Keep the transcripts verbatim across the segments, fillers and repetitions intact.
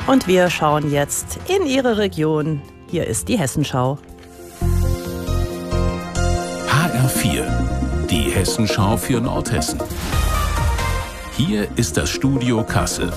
Und wir schauen jetzt in Ihre Region. Hier ist die Hessenschau. H R vier, die Hessenschau für Nordhessen. Hier ist das Studio Kassel.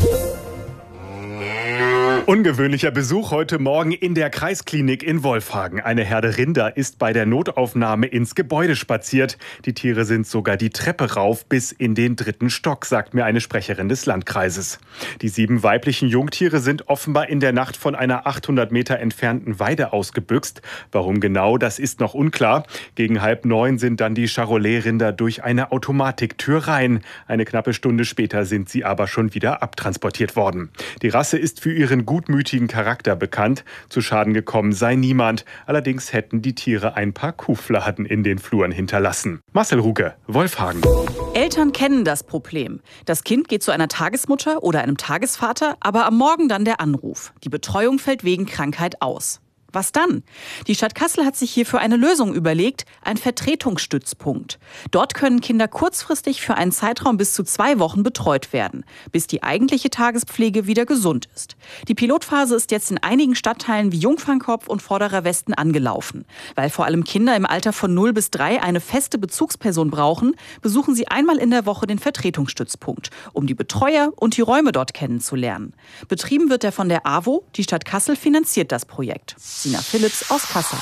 Ungewöhnlicher Besuch heute Morgen in der Kreisklinik in Wolfhagen. Eine Herde Rinder ist bei der Notaufnahme ins Gebäude spaziert. Die Tiere sind sogar die Treppe rauf bis in den dritten Stock, sagt mir eine Sprecherin des Landkreises. Die sieben weiblichen Jungtiere sind offenbar in der Nacht von einer achthundert Meter entfernten Weide ausgebüxt. Warum genau, das ist noch unklar. Gegen halb neun sind dann die Charolais-Rinder durch eine Automatiktür rein. Eine knappe Stunde später sind sie aber schon wieder abtransportiert worden. Die Rasse ist für ihren gutmütigen Charakter bekannt. Zu Schaden gekommen sei niemand. Allerdings hätten die Tiere ein paar Kuhfladen in den Fluren hinterlassen. Marcel Ruge, Wolfhagen. Eltern kennen das Problem. Das Kind geht zu einer Tagesmutter oder einem Tagesvater, aber am Morgen dann der Anruf. Die Betreuung fällt wegen Krankheit aus. Was dann? Die Stadt Kassel hat sich hierfür eine Lösung überlegt, ein Vertretungsstützpunkt. Dort können Kinder kurzfristig für einen Zeitraum bis zu zwei Wochen betreut werden, bis die eigentliche Tagespflege wieder gesund ist. Die Pilotphase ist jetzt in einigen Stadtteilen wie Jungfernkopf und Vorderer Westen angelaufen. Weil vor allem Kinder im Alter von null bis drei eine feste Bezugsperson brauchen, besuchen sie einmal in der Woche den Vertretungsstützpunkt, um die Betreuer und die Räume dort kennenzulernen. Betrieben wird er von der A W O, die Stadt Kassel finanziert das Projekt. Sina Philipps aus Kassel.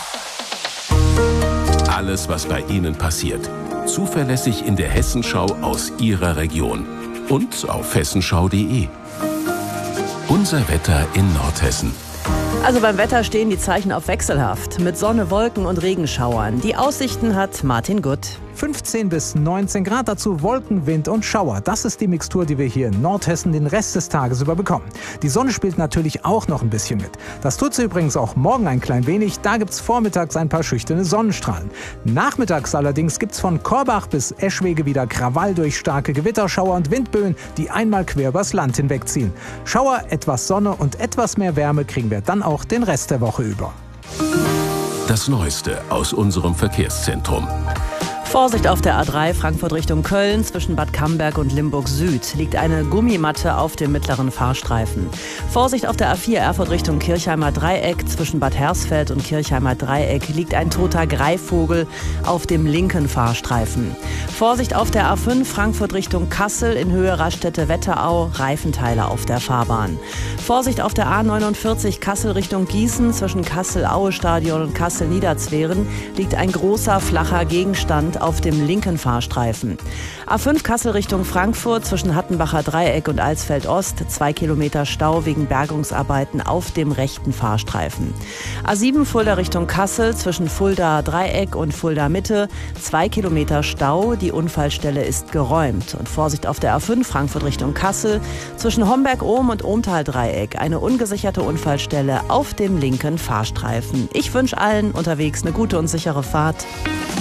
Alles, was bei Ihnen passiert. Zuverlässig in der Hessenschau aus Ihrer Region. Und auf hessenschau punkt de. Unser Wetter in Nordhessen. Also beim Wetter stehen die Zeichen auf wechselhaft. Mit Sonne, Wolken und Regenschauern. Die Aussichten hat Martin Gutt. fünfzehn bis neunzehn Grad, dazu Wolken, Wind und Schauer. Das ist die Mixtur, die wir hier in Nordhessen den Rest des Tages über bekommen. Die Sonne spielt natürlich auch noch ein bisschen mit. Das tut sie übrigens auch morgen ein klein wenig. Da gibt's vormittags ein paar schüchterne Sonnenstrahlen. Nachmittags allerdings gibt's von Korbach bis Eschwege wieder Krawall durch starke Gewitterschauer und Windböen, die einmal quer übers Land hinwegziehen. Schauer, etwas Sonne und etwas mehr Wärme kriegen wir dann auch den Rest der Woche über. Das Neueste aus unserem Verkehrszentrum. Vorsicht auf der A drei Frankfurt Richtung Köln. Zwischen Bad Camberg und Limburg Süd liegt eine Gummimatte auf dem mittleren Fahrstreifen. Vorsicht auf der A vier Erfurt Richtung Kirchheimer Dreieck. Zwischen Bad Hersfeld und Kirchheimer Dreieck liegt ein toter Greifvogel auf dem linken Fahrstreifen. Vorsicht auf der A fünf Frankfurt Richtung Kassel in Höhe Raststätte-Wetterau. Reifenteile auf der Fahrbahn. Vorsicht auf der A neunundvierzig Kassel Richtung Gießen. Zwischen Kassel-Aue-Stadion und Kassel-Niederzweren liegt ein großer, flacher Gegenstand auf dem linken Fahrstreifen. A fünf Kassel Richtung Frankfurt zwischen Hattenbacher Dreieck und Alsfeld Ost. Zwei Kilometer Stau wegen Bergungsarbeiten auf dem rechten Fahrstreifen. A sieben Fulda Richtung Kassel zwischen Fulda Dreieck und Fulda Mitte. Zwei Kilometer Stau. Die Unfallstelle ist geräumt. Und Vorsicht auf der A fünf Frankfurt Richtung Kassel zwischen Homberg-Ohm und Ohmtal Dreieck. Eine ungesicherte Unfallstelle auf dem linken Fahrstreifen. Ich wünsche allen unterwegs eine gute und sichere Fahrt.